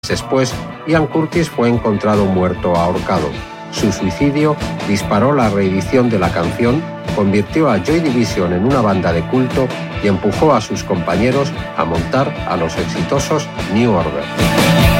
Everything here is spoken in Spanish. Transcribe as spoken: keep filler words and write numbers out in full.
Después, Ian Curtis fue encontrado muerto ahorcado. Su suicidio disparó la reedición de la canción, convirtió a Joy Division en una banda de culto y empujó a sus compañeros a montar a los exitosos New Order.